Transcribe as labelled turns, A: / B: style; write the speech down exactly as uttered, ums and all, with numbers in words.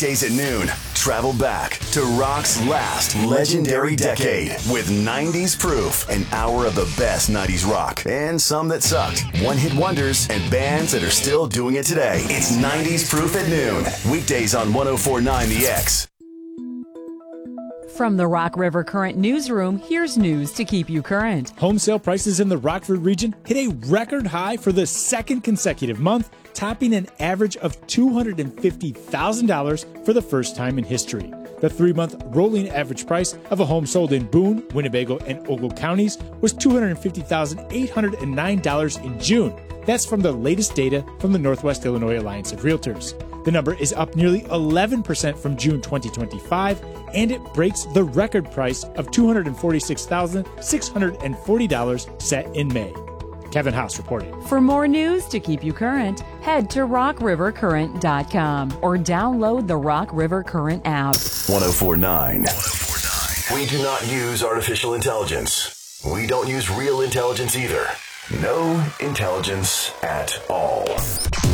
A: Weekdays at noon, travel back to rock's last legendary decade with nineties Proof, an hour of the best nineties rock and some that sucked, one-hit wonders, and bands that are still doing it today. It's nineties Proof at noon, weekdays on one oh four point nine The X.
B: From the Rock River Current newsroom, here's news to keep you current.
C: Home sale prices in the Rockford region hit a record high for the second consecutive month, topping an average of two hundred fifty thousand dollars for the first time in history. The three-month rolling average price of a home sold in Boone, Winnebago, and Ogle counties was two hundred fifty thousand eight hundred nine dollars in June. That's from the latest data from the Northwest Illinois Alliance of Realtors. The number is up nearly eleven percent from June twenty twenty-five, and it breaks the record price of two hundred forty-six thousand six hundred forty dollars set in May. Kevin House reporting.
B: For more news to keep you current, head to rock river current dot com or download the Rock River Current app.
A: one oh four point nine. We do not use artificial intelligence. We don't use real intelligence either. No intelligence at all.